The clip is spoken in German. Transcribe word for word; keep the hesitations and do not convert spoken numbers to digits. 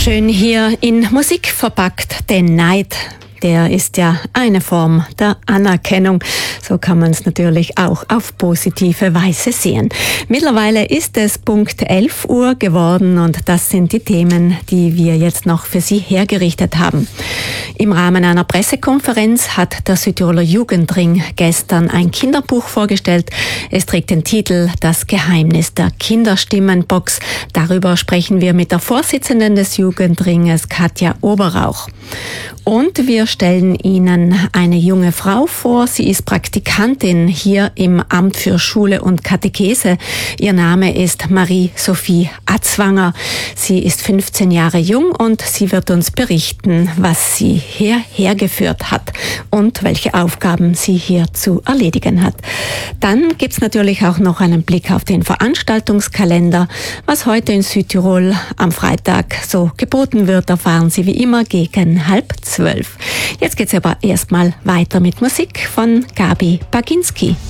Schön hier in Musik verpackt, den Neid. Der ist ja eine Form der Anerkennung. So kann man es natürlich auch auf positive Weise sehen. Mittlerweile ist es Punkt elf Uhr geworden und das sind die Themen, die wir jetzt noch für Sie hergerichtet haben. Im Rahmen einer Pressekonferenz hat der Südtiroler Jugendring gestern ein Kinderbuch vorgestellt. Es trägt den Titel Das Geheimnis der Kinderstimmenbox. Darüber sprechen wir mit der Vorsitzenden des Jugendringes, Katja Oberrauch. Und wir stellen Ihnen eine junge Frau vor. Sie ist Praktikantin hier im Amt für Schule und Katechese. Ihr Name ist Marie-Sophie Atzwanger. Sie ist fünfzehn Jahre jung und sie wird uns berichten, was sie hierher geführt hat und welche Aufgaben sie hier zu erledigen hat. Dann gibt's natürlich auch noch einen Blick auf den Veranstaltungskalender. Was heute in Südtirol am Freitag so geboten wird, erfahren Sie wie immer gegen halb zwölf. Jetzt geht's aber erstmal weiter mit Musik von Gabi Baginski.